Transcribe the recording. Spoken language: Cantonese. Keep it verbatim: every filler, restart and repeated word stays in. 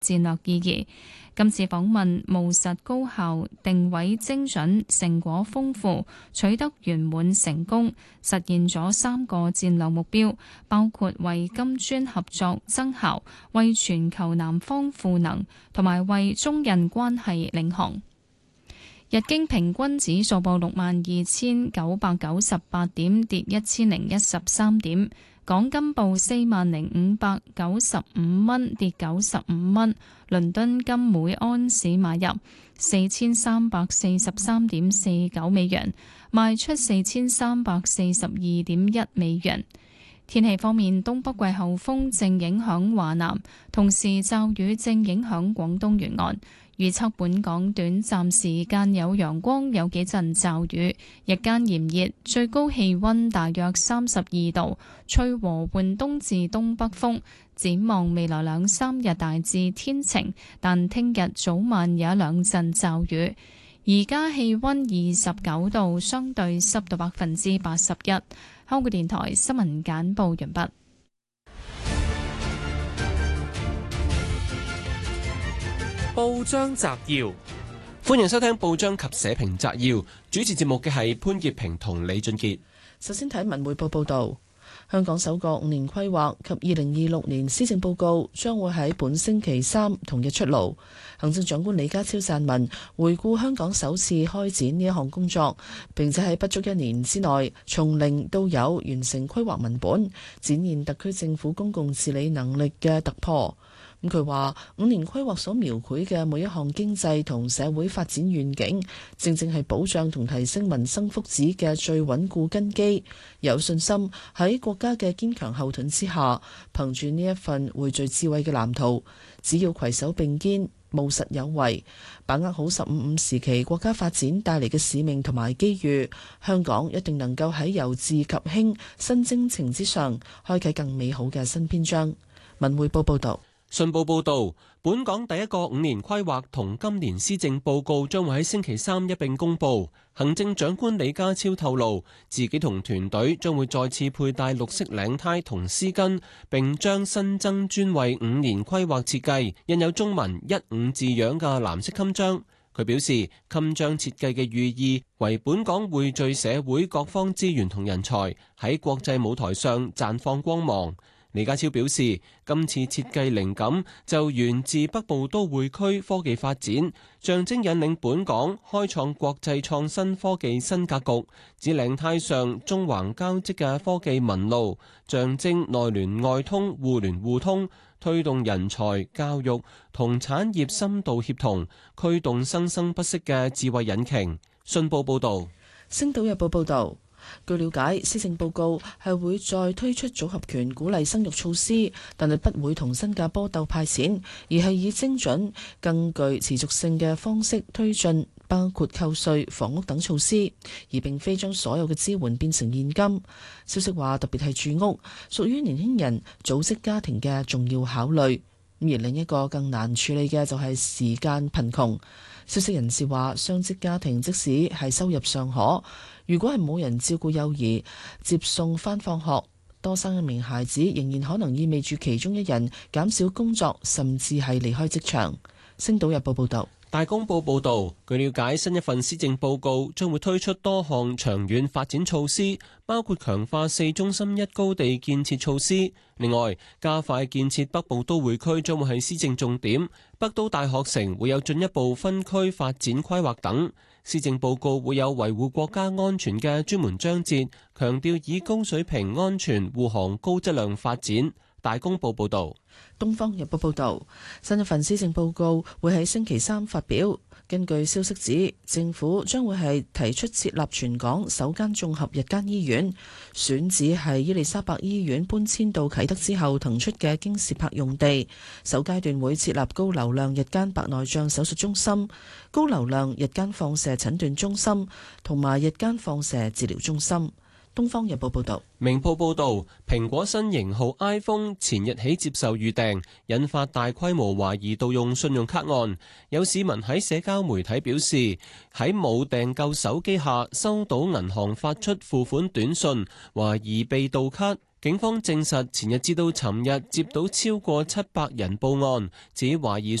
戰略意義。今次訪問務實高效、定位精準、成果豐富，取得圓滿成功，實現咗三個戰略目標，包括為金磚合作增效、為全球南方賦能，同埋為中印關係領航。日經平均指數報六萬二千九百九十八點，跌一千零一十三點。港金報四萬零五百九十五蚊，跌九十五蚊。倫敦金每安士買入四千三百四十三點四九美元，賣出四千三百四十二點一美元。天氣方面，東北季候風正影響華南，同時驟雨正影響廣東沿岸。預測本港短暫時間有陽光，有幾陣驟雨，日間炎熱，最高氣溫大約三十二度，吹和緩東至東北風。展望未來兩三日大致天晴，但聽日早晚有一兩陣驟雨。而家氣溫二十九度，相對濕度百分之八十一。香港電台新聞簡報完畢。 報章摘要，歡迎收聽報章及社評摘要。主持節目嘅係潘潔平同李俊傑。 首先睇文匯報報道，香港首個五年規劃及二零二六年施政報告將會喺本星期三同日出爐。行政長官李家超撰文回顧香港首次開展呢一項工作，並且喺不足一年之內從零到有完成規劃文本，展現特區政府公共治理能力嘅突破。咁佢話五年規劃所描繪嘅每一項經濟同社會發展願景，正正係保障同提升民生福祉嘅最穩固根基。有信心喺國家嘅堅強後盾之下，憑住呢一份匯聚智慧嘅藍圖，只要攜手並肩，務實有為，把握好十五五時期國家發展帶嚟嘅使命同埋機遇，香港一定能夠喺由治及興新征程之上，開啟更美好嘅新篇章。文匯報報道。 信報報導，本港第一個五年規劃同今年施政報告將會喺星期三一並公佈。行政長官李家超透露，自己同團隊將會再次佩戴綠色領呔同絲巾，並將新增專為五年規劃設計印有中文一五字樣嘅藍色襟章。佢表示，襟章設計嘅寓意為本港匯聚社會各方資源同人才，喺國際舞台上綻放光芒。李家超表示，今次設計靈感就源自北部都會區科技發展，象徵引領本港開創國際創新科技新格局。指領呔上縱橫交織嘅科技紋路，象徵內聯外通、互聯互通，推動人才、教育同產業深度協同，驅動生生不息嘅智慧引擎。信報報導， 星島日報報導。據了解，施政報告係會再推出組合拳鼓勵生育措施，但係不會同新加坡鬥派錢，而係以精準、更具持續性嘅方式推進，包括扣稅、房屋等措施，而並非將所有嘅支援變成現金。消息話，特別係住屋，屬於年輕人組織家庭嘅重要考慮。而另一個更難處理嘅就係時間貧窮。消息人士話，雙職家庭即使係收入尚可，如果係冇人照顧幼兒、接送返放學，多生一名孩子仍然可能意味住其中一人減少工作，甚至係離開職場。星島日報報道。 大公報報導，據了解，新一份施政報告將會推出多項長遠發展措施，包括強化四中心一高地建設措施。另外，加快建設北部都會區將會係施政重點，北都大學城會有進一步分區發展規劃等。施政報告會有維護國家安全嘅專門章節，強調以高水平安全護航高質量發展。大公報報導。 東方日報報導，新一份施政報告會喺星期三發表。根據消息指，政府將會係提出設立全港首間綜合日間醫院，選址係伊利沙伯醫院搬遷到啟德之後騰出嘅京士柏用地。首階段會設立高流量日間白內障手術中心、高流量日間放射診斷中心同埋日間放射治療中心。 東方日報報道。 明報報道，蘋果新型號 iPhone 前日起接受預訂，引發大規模懷疑盜用信用卡案。有市民喺社交媒體表示，喺冇訂購手機下收到銀行發出付款短信，懷疑被盜卡。警方證實前日至到尋日接到超過七百人報案，指懷疑